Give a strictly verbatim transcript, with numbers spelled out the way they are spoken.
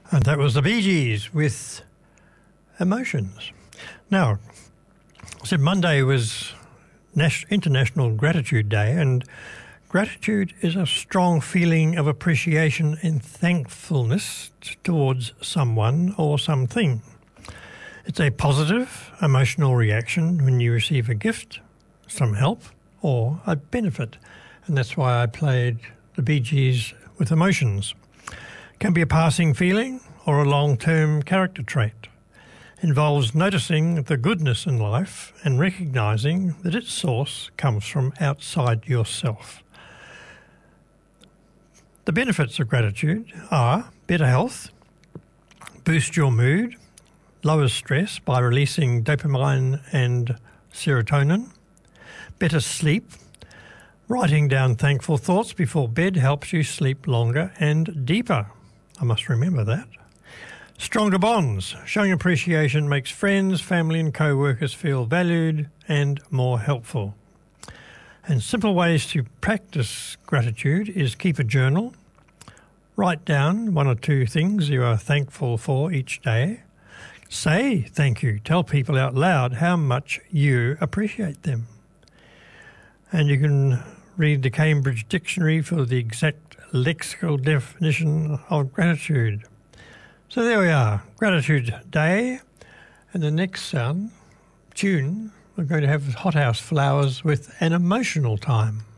And that was the Bee Gees with Emotions. Now, I said Monday was Nas- International Gratitude Day, and gratitude is a strong feeling of appreciation and thankfulness t- towards someone or something. It's a positive emotional reaction when you receive a gift, some help, or a benefit. And that's why I played the Bee Gees with Emotions. It can be a passing feeling or a long-term character trait. It involves noticing the goodness in life and recognising that its source comes from outside yourself. The benefits of gratitude are better health, boost your mood, lowers stress by releasing dopamine and serotonin, better sleep. Writing down thankful thoughts before bed helps you sleep longer and deeper. I must remember that. Stronger bonds. Showing appreciation makes friends, family and co-workers feel valued and more helpful. And simple ways to practice gratitude is keep a journal. Write down one or two things you are thankful for each day. Say thank you. Tell people out loud how much you appreciate them. And you can read the Cambridge Dictionary for the exact lexical definition of gratitude. So there we are, Gratitude Day. And the next sound, tune, we're going to have Hothouse Flowers with An Emotional Time.